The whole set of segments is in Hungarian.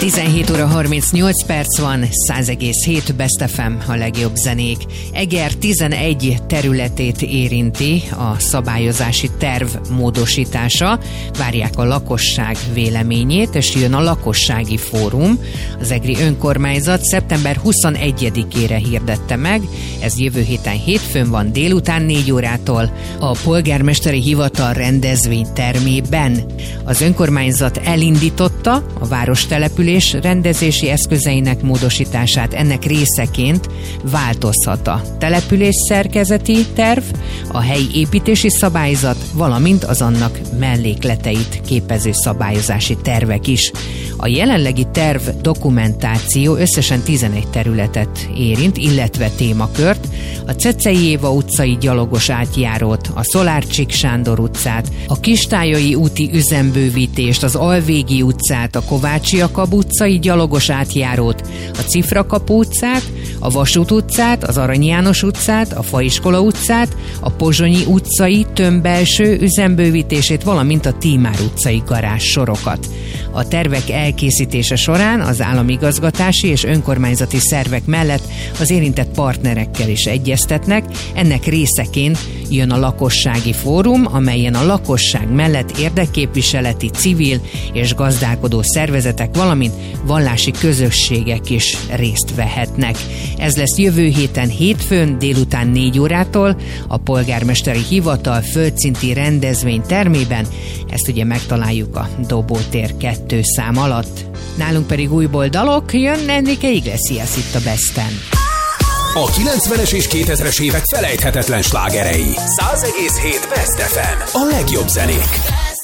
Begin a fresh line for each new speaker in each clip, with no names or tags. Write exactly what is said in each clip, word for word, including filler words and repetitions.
tizenhét óra harmincnyolc perc van, száz egész hét Best ef em a legjobb zenék. Eger tizenegy területét érinti a szabályozási terv módosítása. Várják a lakosság véleményét, és jön a lakossági fórum. Az egri önkormányzat szeptember huszonegyedikére hirdette meg, ez jövő héten hétfőn van délután négy órától a polgármesteri hivatal rendezvénytermében. Az önkormányzat elindította a várostelepülés rendezési eszközeinek módosítását, ennek részeként változhat a település szerkezeti terv, a helyi építési szabályzat, valamint az annak mellékleteit képező szabályozási tervek is. A jelenlegi terv dokumentáció összesen tizenegy területet érint, illetve témakört, a Cecei Éva utcai gyalogos átjárót, a Szolárcsik Sándor utcát, a Kistályai úti üzembővítést, az Alvégi utcát, a Kovácsi Jakab utcai gyalogos átjárót, a Cifrakapu utcát, a Vasút utcát, az Arany János utcát, a Faiskola utcát, a Pozsonyi utcai tömbbelső üzembővítését, valamint a Tímár utcai garázs sorokat. A tervek elkészítése során az államigazgatási és önkormányzati szervek mellett az érintett partnerekkel is egyeztetnek, ennek részeként jön a lakossági fórum, amelyen a lakosság mellett érdekképviseleti, civil és gazdálkodó szervezetek, valamint vallási közösségek is részt vehetnek. Ez lesz jövő héten hétfőn délután négy órától a polgármesteri hivatal földszinti rendezvény termében, ezt ugye megtaláljuk a Dobótér kettő szám alatt. Nálunk pedig újból dalok, jön Enrique Iglesias itt a Besten.
A kilencvenes és kétezres évek felejthetetlen slágerei. száz egész hét Best ef em. A legjobb zenék.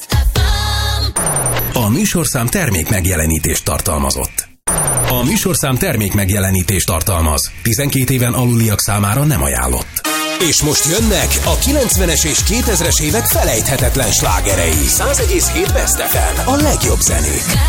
A műsorszám termék megjelenítést tartalmazott. A műsorszám termék megjelenítést tartalmaz. tizenkét éven aluliak számára nem ajánlott. És most jönnek a kilencvenes és kétezres évek felejthetetlen slágerei. száz egész hét Best ef em. A legjobb zenék.